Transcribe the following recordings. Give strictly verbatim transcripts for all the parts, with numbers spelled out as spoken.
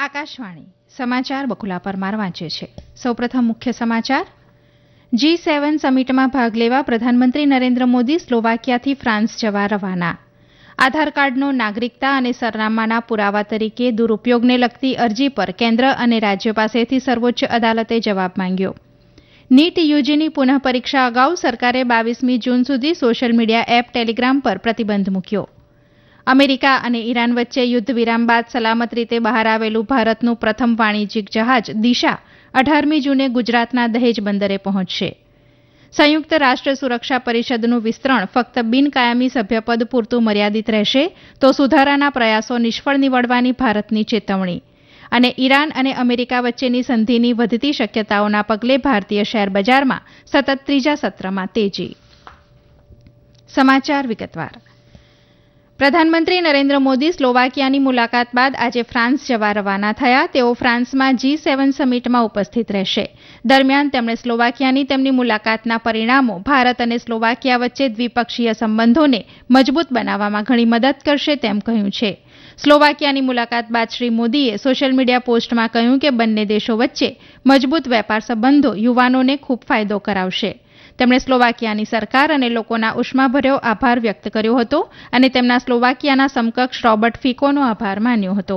આકાશવાણી સમાચાર બકુલા પરમાર વાંચે છે. સૌપ્રથમ મુખ્ય સમાચાર. જી સેવન સમિટમાં ભાગ લેવા પ્રધાનમંત્રી નરેન્દ્ર મોદી સ્લોવાકિયાથી ફ્રાન્સ જવા રવાના. આધાર કાર્ડનો નાગરિકતા અને સરનામાના પુરાવા તરીકે દુરુપયોગને લગતી અરજી પર કેન્દ્ર અને રાજ્યો પાસેથી સર્વોચ્ચ અદાલતે જવાબ માંગ્યો. નીટ યુજીની પુનઃ પરીક્ષા અગાઉ સરકારે બાવીસમી જૂન સુધી સોશિયલ મીડિયા એપ ટેલિગ્રામ પર પ્રતિબંધ મૂક્યો. અમેરિકા અને ઈરાન વચ્ચે યુદ્ધ વિરામ બાદ સલામત રીતે બહાર આવેલું ભારતનું પ્રથમ વાણિજ્યિક જહાજ દિશા અઢારમી જૂને ગુજરાતના દહેજ બંદરે પહોંચશે. સંયુક્ત રાષ્ટ્ર સુરક્ષા પરિષદનું વિસ્તરણ ફક્ત બિનકાયમી સભ્યપદ પૂરતું મર્યાદિત રહેશે તો સુધારાના પ્રયાસો નિષ્ફળ નીવડવાની ભારતની ચેતવણી. અને ઈરાન અને અમેરિકા વચ્ચેની સંધિની વધતી શક્યતાઓના પગલે ભારતીય શેર બજારમાં સતત ત્રીજા સત્રમાં તેજી. સમાચાર વિગતવાર. પ્રધાનમંત્રી નરેન્દ્ર મોદી સ્લોવાકિયાની મુલાકાત બાદ આજે ફ્રાન્સ જવા રવાના થયા. તેઓ ફ્રાન્સમાં જી સેવન સમિટમાં ઉપસ્થિત રહેશે. દરમિયાન તેમણે સ્લોવાકિયાની તેમની મુલાકાતના પરિણામો ભારત અને સ્લોવાકિયા વચ્ચે દ્વિપક્ષીય સંબંધોને મજબૂત બનાવવામાં ઘણી મદદ કરશે તેમ કહ્યું છે. સ્લોવાકિયાની મુલાકાત બાદ શ્રી મોદીએ સોશિયલ મીડિયા પોસ્ટમાં કહ્યું કે બંને દેશો વચ્ચે મજબૂત વેપાર સંબંધો યુવાનોને ખૂબ ફાયદો કરાવશે. તેમણે સ્લોવાકિયાની સરકાર અને લોકોના ઉષ્માભર્યો આભાર વ્યક્ત કર્યો હતો અને તેમના સ્લોવાકિયાના સમકક્ષ રોબર્ટ ફિકોનો આભાર માન્યો હતો.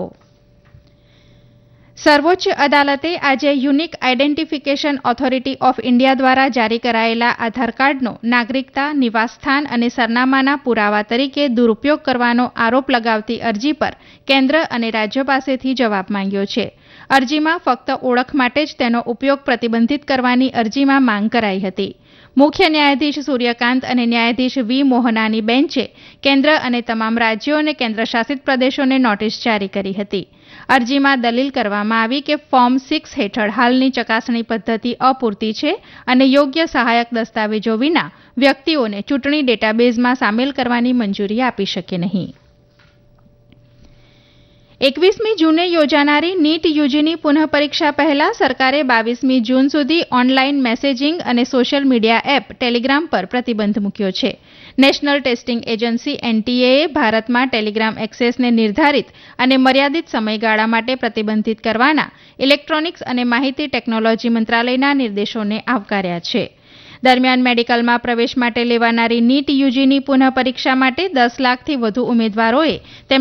સર્વોચ્ચ અદાલતે આજે unique identification authority of India દ્વારા જારી કરાયેલા આધાર કાર્ડનો નાગરિકતા, નિવાસસ્થાન અને સરનામાના પુરાવા તરીકે દુરુપયોગ કરવાનો આરોપ લગાવતી અરજી પર કેન્દ્ર અને રાજ્યો પાસેથી જવાબ માંગ્યો છે. અરજીમાં ફક્ત ઓળખ માટે જ તેનો ઉપયોગ પ્રતિબંધિત કરવાની અરજીમાં માંગ કરાઈ હતી. મુખ્ય ન્યાયાધીશ સૂર્યકાંત અને ન્યાયાધીશ વી મોહનાની બેન્ચે કેન્દ્ર અને તમામ રાજ્યો અને કેન્દ્રશાસિત પ્રદેશોને નોટિસ જારી કરી હતી. અરજીમાં દલીલ કરવામાં આવી કે ફોર્મ સિક્સ હેઠળ હાલની ચકાસણી પદ્ધતિ અપૂરતી છે અને યોગ્ય સહાયક દસ્તાવેજો વિના વ્યક્તિઓને ચૂંટણી ડેટાબેઝમાં સામેલ કરવાની મંજૂરી આપી શકે નહીં. એકવીસમી જૂને યોજાનારી નીટ યુજીની પુનઃ પરીક્ષા પહેલા સરકારે બાવીસમી જૂન સુધી ઓનલાઈન મેસેજિંગ અને સોશિયલ મીડિયા એપ ટેલિગ્રામ પર પ્રતિબંધ મૂક્યો છે. નેશનલ ટેસ્ટિંગ એજન્સી એનટીએએ ભારતમાં ટેલિગ્રામ એક્સેસને નિર્ધારિત અને મર્યાદિત સમયગાળા માટે પ્રતિબંધિત કરવાના ઇલેક્ટ્રોનિક્સ અને માહિતી ટેકનોલોજી મંત્રાલયના નિર્દેશોને આવકાર્યા છે. દરમિયાન મેડિકલમાં પ્રવેશ માટે લેવાનારી નીટ યુજીની પુનઃ પરીક્ષા માટે દસ લાખથી વધુ ઉમેદવારોએ